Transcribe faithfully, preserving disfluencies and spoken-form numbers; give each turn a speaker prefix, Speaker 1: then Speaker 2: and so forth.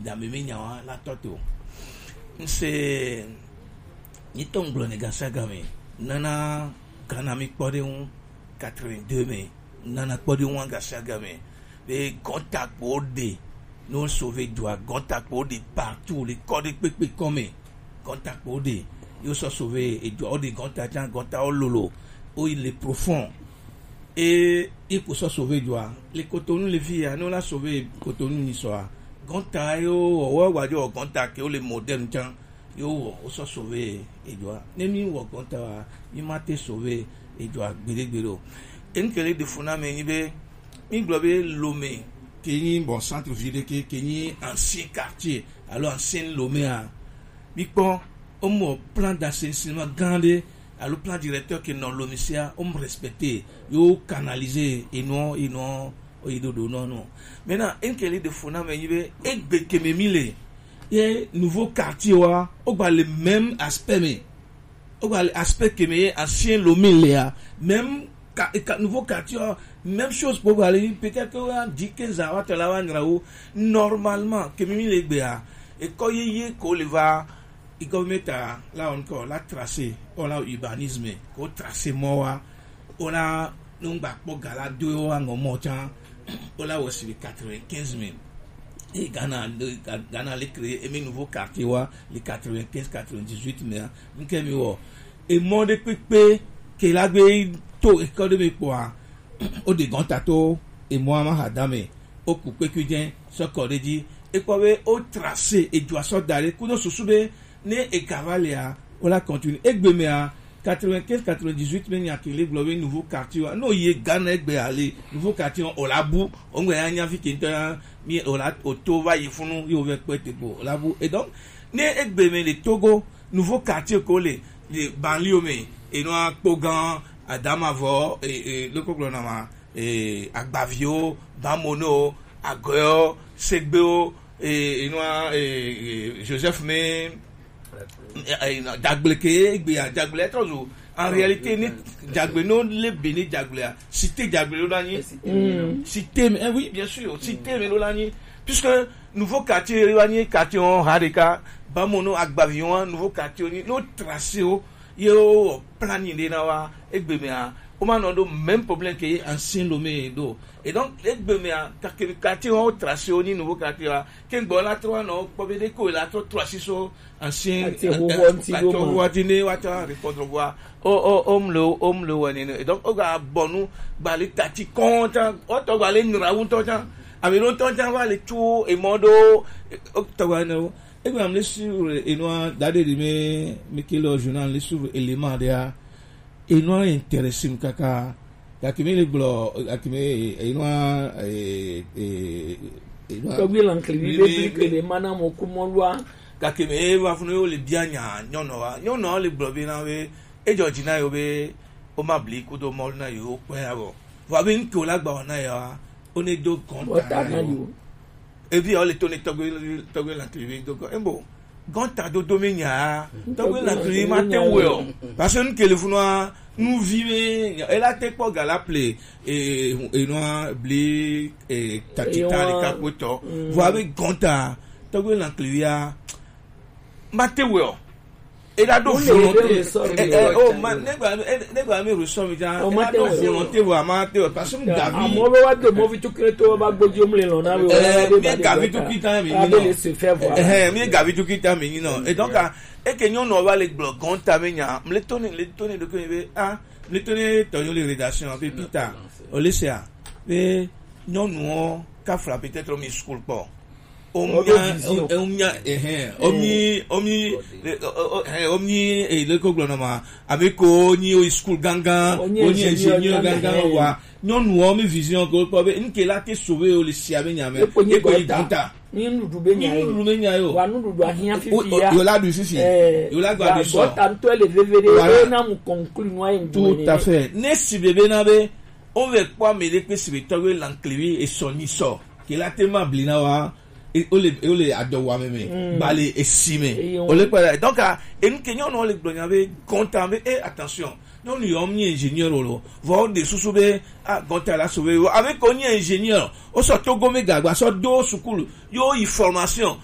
Speaker 1: Damiminya la toto. C'est ni tonglo negasagame. Nana kanami podium quatre-vingt-deux mais nana podium gasagame. Les contacts pour des nous sauver doit contact pour des partout les codes pépé comme contact pour des ils sont sauvés et doit des contacts contact au lolo où il est profond et il peut se sauver doit les cotonou les filles nous la sauver cotonou ni soit contact yo wa wa jo contact yo les modernes tiens yo se sauver et doit nemi wo contact il m'a été sauvé et doit gbere gbero en kele de funa me ni be mi globe Lomé qui bon centre ville qui qui ancien quartier alors ancien Lomé a mi bon au mo plan d'assainissement grande alors plan directeur que non Lomécia on respecter yo canaliser et non et non et do non non maintenant en quel de fona me yibe egbe que me mille et nouveau quartier wa o ba le même aspect mais o ba aspect que me ancien Lomé là même nouveau quartier même chose pour aller peut-être que dix quinze ans tu la vangraou normalement que mimi les béa et quand yé ko le va il comme mettre là encore la tracé on a urbanisme ko tracé moi on a non ba po gala deux ans en montant on a aussi quatre-vingt-quinze mille et Ghana Ghana les créer et nouveau quartier wa les quatre-vingt-quinze quatre-vingt-dix-huit mais nkemi wo et monde pépé que la bé to école de quoi au de gantato et moi ma hadame au coupé cuisien ce qu'on dit et quoi au tracé et doit sortir d'aller kuno susube ne et cavalia on la continue et bemea quatre-vingt-quinze quatre-vingt-dix-huit mais il y a qu'il globe nouveau quartier no y Ghana be aller nouveau quartier on la bou on ga nya fi kinta mi on la auto va y funu yo ve kwete go la bou et donc ne et bemea le Togo nouveau quartier collé les banlieues mais et no Pogan Adamavo et le Koglonama et Agbavio, Bamono, Agoyo, Segbeo et Joseph May, Dagbleke, Dagblé, en réalité, Dagbeno, les bénis Dagbléa, cité Dagbélolani, cité, oui, bien sûr, cité Mélolani, puisque nouveau quartier, Révanier, quartier Hareka, Bamono, Agbavion, nouveau quartier, nous tracé yo planifié nawa egbemea o ma no do même problème que ancien Lomé do et donc egbemea kakiri quartier on tracé au nouveau quartier là ken bon la trois no pobe de ko la trois six ancien quartier watine wata répondre voir o o omlo omlo wanene et donc o ga bonu bali tati konta o to bali nrawu to ta ami no to ta bali tout et modo o to wana et bien les sur et noir d'aller de mes mes kilo journal les sur éléments de et noir intéressé kaka kakime le blo kakime et noir et et et noir
Speaker 2: comme l'enclivé que les manam au kumolwa
Speaker 1: kakime va funu le dianya nyono wa nyono le blo bi na we e georgina yo be o ma bli ku do mol na yo pe abo va bin ko la gba na ya on est do contact et puis on les tourne togo togo l'encrivé donc embo ganta do domenia togo l'encrivé matin wo parce que que le funwa nous vivons elle a tek po gala play et et no bli et tatita les capoto vous avez ganta togo l'encrivé matin wo et là do volonté oh man negba negba mi reso mi ja e do volonté wa ma te parce que David
Speaker 2: mo be wa de mo vi tukreto ba gbojo mle lo na we
Speaker 1: o mi David tukita mi ni no eh mi David tukita mi ni no et donc e ke nyon no va le blogon ta me nya mle toni le toni de ko be ah mle toni to yo le rédaction pe pita o le sia be nyon no ka fra peut-être mi school po omnia omnia eh omni omni eh omni e le koglonama avec oni o school ganga oni ingénieur ganga wa nyonu o mi vision ko po be nke la te sauver o le sia be nyame e ko danta
Speaker 2: ni nudu be nya
Speaker 1: yo nudu be nya yo
Speaker 2: wa nudu do ahia fifi ya
Speaker 1: yo la du sisi yo la gba du so
Speaker 2: tanto le révérer na mu conclure no en
Speaker 1: tout à fait ne si bébé na be on veut pas me le que si be towe l'enclivé et soni so que la tellement blina wa et on les on les adore même balé estimé on les pas donc et nous kenyon on les blonyabe content mais et attention non nous sommes ingénieur lo voir des sous-soube à gonta la sauver avec on ingénieur on sort Togo mega so do sukulu yo formation